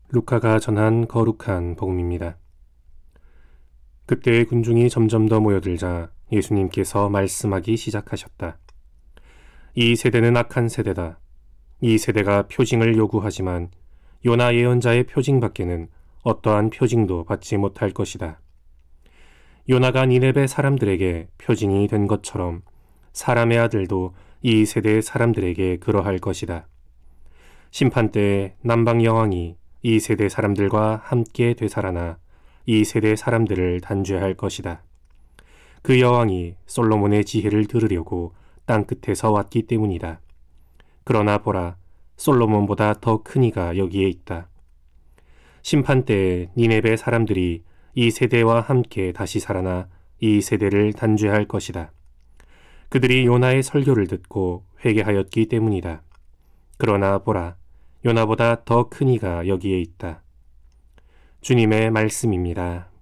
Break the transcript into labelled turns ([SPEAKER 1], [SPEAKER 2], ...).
[SPEAKER 1] 루카가 전한 거룩한 복음입니다. 그때의 군중이 점점 더 모여들자 예수님께서 말씀하기 시작하셨다. 이 세대는 악한 세대다. 이 세대가 표징을 요구하지만 요나 예언자의 표징밖에는 어떠한 표징도 받지 못할 것이다. 요나가 니네베 사람들에게 표징이 된 것처럼 사람의 아들도 이 세대의 사람들에게 그러할 것이다. 심판 때에 남방 여왕이 이 세대 사람들과 함께 되살아나 이 세대 사람들을 단죄할 것이다. 그 여왕이 솔로몬의 지혜를 들으려고 땅끝에서 왔기 때문이다. 그러나 보라, 솔로몬보다 더 큰 이가 여기에 있다. 심판 때에 니네베 사람들이 이 세대와 함께 다시 살아나 이 세대를 단죄할 것이다. 그들이 요나의 설교를 듣고 회개하였기 때문이다. 그러나 보라, 요나보다 더 큰 이가 여기에 있다. 주님의 말씀입니다.